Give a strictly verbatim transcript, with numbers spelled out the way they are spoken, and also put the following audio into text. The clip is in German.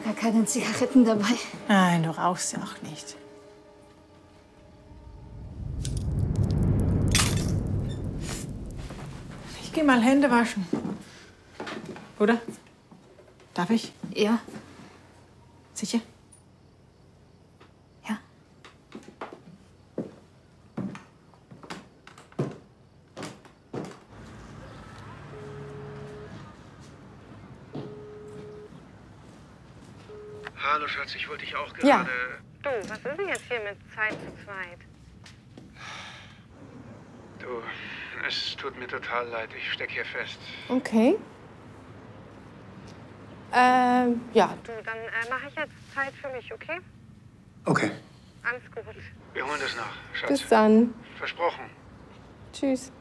Gar keine Zigaretten dabei. Nein, du rauchst ja auch nicht. Ich geh mal Hände waschen. Oder? Darf ich? Ja. Sicher? Ja. Hallo Schatz, ich wollte dich auch gerade... Ja. Du, was ist denn jetzt hier mit Zeit zu zweit? Du, es tut mir total leid, ich steck hier fest. Okay. Ähm, ja. Du, dann äh, mache ich jetzt Zeit für mich, okay? Okay. Alles gut. Wir holen das nach, Schatz. Bis dann. Versprochen. Tschüss.